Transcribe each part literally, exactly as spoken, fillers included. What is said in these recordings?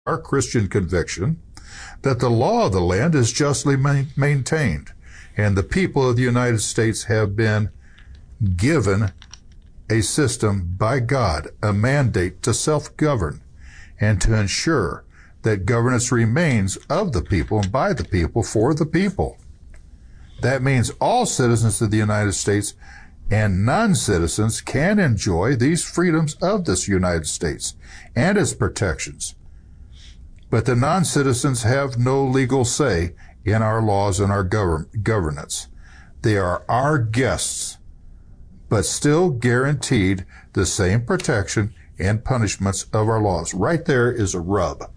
our Christian conviction that the law of the land is justly ma- maintained, and the people of the United States have been given a system by God, a mandate to self-govern and to ensure that governance remains of the people and by the people for the people. That means all citizens of the United States and non-citizens can enjoy these freedoms of this United States and its protections. But the non-citizens have no legal say in our laws and our govern- governance. They are our guests, but still guaranteed the same protection and punishments of our laws. Right there is a rub.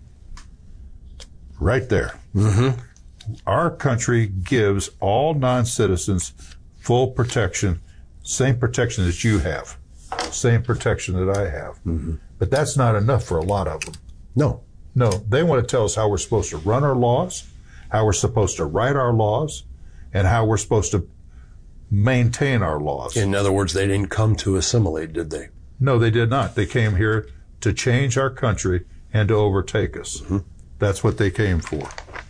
Right there. Mm-hmm. Our country gives all non-citizens full protection, same protection that you have, same protection that I have. Mm-hmm. But that's not enough for a lot of them. No. No, they want to tell us how we're supposed to run our laws, how we're supposed to write our laws, and how we're supposed to maintain our laws. In other words, they didn't come to assimilate, did they? No, they did not. They came here to change our country and to overtake us. Mm-hmm. That's what they came for.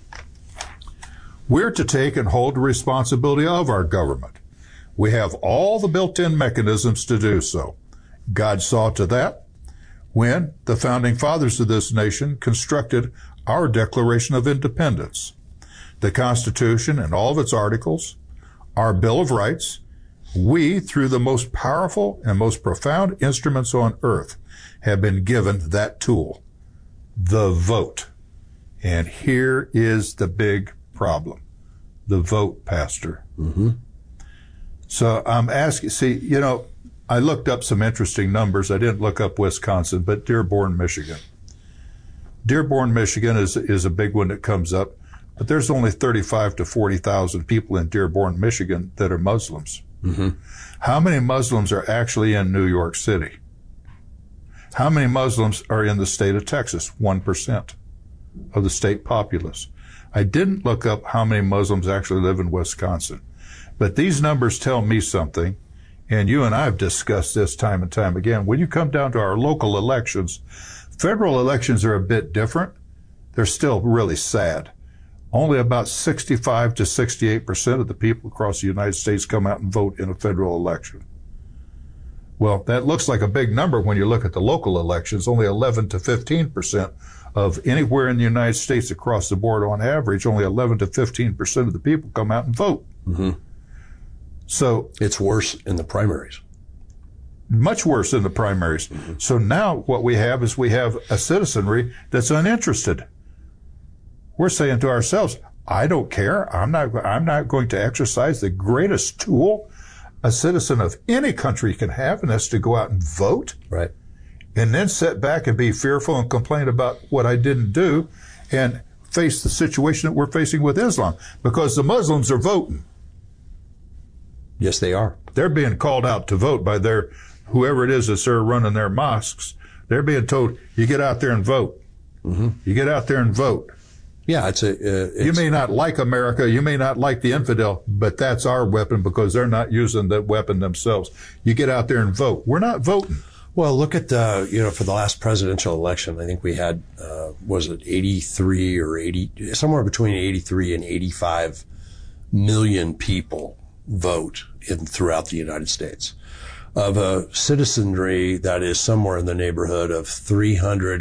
We're to take and hold the responsibility of our government. We have all the built-in mechanisms to do so. God saw to that when the founding fathers of this nation constructed our Declaration of Independence, the Constitution and all of its articles, our Bill of Rights. We, through the most powerful and most profound instruments on earth, have been given that tool, the vote. And here is the big problem, the vote, Pastor. Mm-hmm. So I'm asking, see, you know, I looked up some interesting numbers. I didn't look up Wisconsin, but Dearborn, Michigan. Dearborn, Michigan is is a big one that comes up, but there's only thirty-five to forty thousand people in Dearborn, Michigan that are Muslims. Mm-hmm. How many Muslims are actually in New York City? How many Muslims are in the state of Texas? one percent of the state populace. I didn't look up how many Muslims actually live in Wisconsin, but these numbers tell me something. And you and I have discussed this time and time again. When you come down to our local elections, federal elections are a bit different. They're still really sad. Only about sixty-five to sixty-eight percent of the people across the United States come out and vote in a federal election. Well, that looks like a big number when you look at the local elections. Only eleven to fifteen percent of anywhere in the United States across the board on average, only eleven to fifteen percent of the people come out and vote. Mm-hmm. So it's worse in the primaries. Much worse in the primaries. Mm-hmm. So now what we have is we have a citizenry that's uninterested. We're saying to ourselves, I don't care. I'm not, I'm not going to exercise the greatest tool a citizen of any country can have, and that's to go out and vote. Right. And then sit back and be fearful and complain about what I didn't do and face the situation that we're facing with Islam, because the Muslims are voting. Yes, they are. They're being called out to vote by their, whoever it is that's there running their mosques. They're being told, you get out there and vote. Mm-hmm. You get out there and vote. Yeah, it's a. Uh, it's, you may not like America, you may not like the infidel, but that's our weapon because they're not using that weapon themselves. You get out there and vote. We're not voting. Well, look at the, you know, for the last presidential election, I think we had, uh, was it eighty-three or eighty, somewhere between eighty-three and eighty-five million people vote in throughout the United States, of a citizenry that is somewhere in the neighborhood of three hundred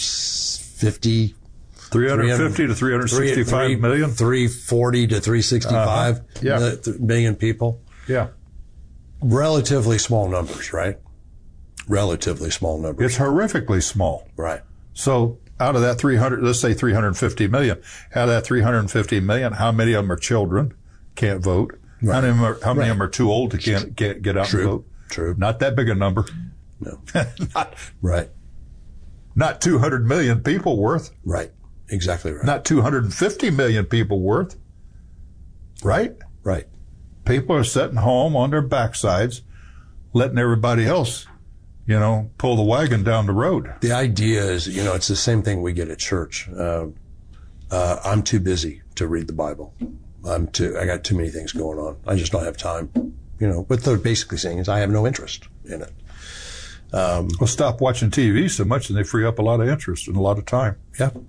fifty, three hundred fifty to three hundred sixty-five million, three forty to three sixty-five uh-huh. yeah. million people. Yeah. Relatively small numbers, right? Relatively small numbers. It's horrifically small. Right. So out of that three hundred, let's say three hundred fifty million, out of that three hundred fifty million, how many of them are children, can't vote? Right. How many of them are, how many right. of them are too old to can't get, get out True. and vote? True. Not that big a number. No. not, right. Not two hundred million people worth. Right. Exactly right. Not two hundred fifty million people worth. Right? Right. People are sitting home on their backsides, letting everybody else, you know, pull the wagon down the road. The idea is, you know, it's the same thing we get at church. Uh, uh, I'm too busy to read the Bible. I'm too, I got too many things going on. I just don't have time. You know, what they're basically saying is I have no interest in it. Um, Well, stop watching T V so much and they free up a lot of interest and a lot of time. yeah.